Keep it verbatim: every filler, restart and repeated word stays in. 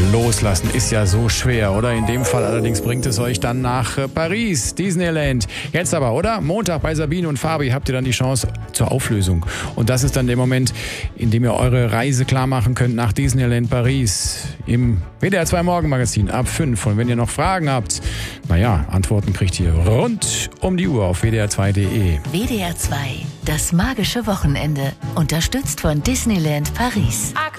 Loslassen ist ja so schwer, oder? In dem Fall allerdings bringt es euch dann nach Paris, Disneyland. Jetzt aber, oder? Montag bei Sabine und Fabi habt ihr dann die Chance zur Auflösung. Und das ist dann der Moment, in dem ihr eure Reise klar machen könnt nach Disneyland Paris im W D R zwei Morgenmagazin ab fünf. Und wenn ihr noch Fragen habt, naja, Antworten kriegt ihr rund um die Uhr auf w d r zwei punkt d e. W D R zwei, das magische Wochenende, unterstützt von Disneyland Paris.